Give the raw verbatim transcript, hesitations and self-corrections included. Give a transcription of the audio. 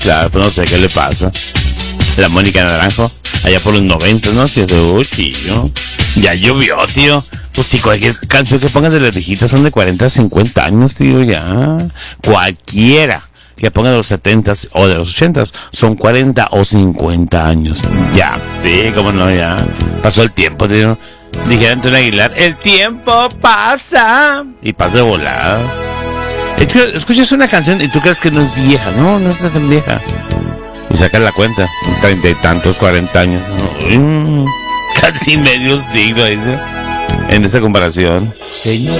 Claro, pues no sé qué le pasa. La Mónica Naranjo, allá por los noventa, ¿no? Tío, uy, tío. Ya llovió, tío. Pues si cualquier canción que pongas de las viejitas son de cuarenta a cincuenta años, tío, ya. Cualquiera que ponga de los setenta o de los ochenta son cuarenta o cincuenta años. Ya, sí, cómo no, ya. Pasó el tiempo, tío. Dijera Antonio Aguilar, el tiempo pasa. Y pasa de volada. Es que escuchas una canción y tú crees que no es vieja. No, no es tan vieja. Y sacas la cuenta, treinta y tantos, cuarenta años. Mm, casi medio siglo, ¿eh? En esta comparación. Señor